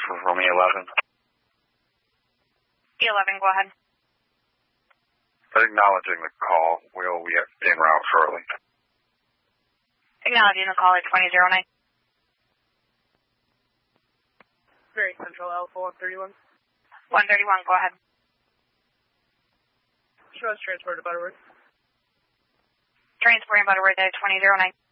from E11. E11, go ahead. Acknowledging the call. We'll be en route shortly. Acknowledging the call at 2009. Very Central Alpha 131. 131, go ahead. Show us transport to Butterworth. Transporting Butterworth at 2009.